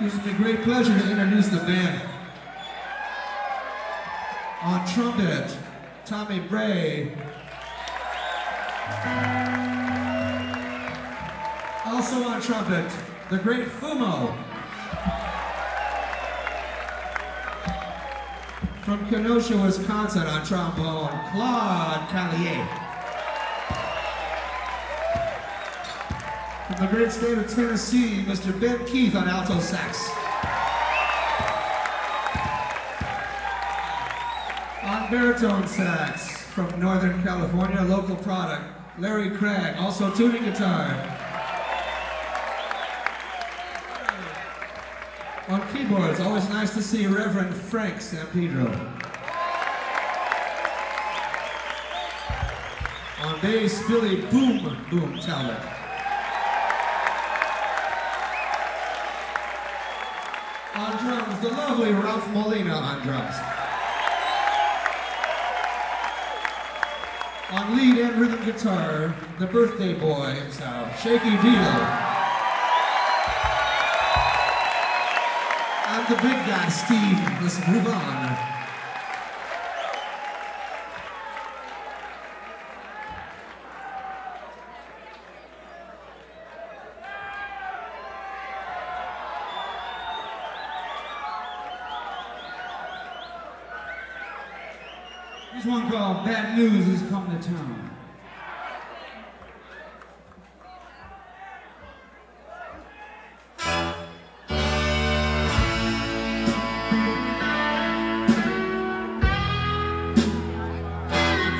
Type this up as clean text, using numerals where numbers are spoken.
Gives me great pleasure to introduce the band. On trumpet, Tommy Bray. Also on trumpet, the great Fumo. From Kenosha, Wisconsin on trombone, Claude Callier. From the great state of Tennessee, Mr. Ben Keith on alto sax. On baritone sax, from Northern California, local product, Larry Craig, also tuning guitar. On keyboards, always nice to see Reverend Frank Sampedro. On bass, Billy Boom Talbot. On drums, the lovely Ralph Molina on drums. On lead and rhythm guitar, the birthday boy himself, Shaky Vito. And the big guy, Steve. Let's move on. Here's one called Bad News Is Coming to Town.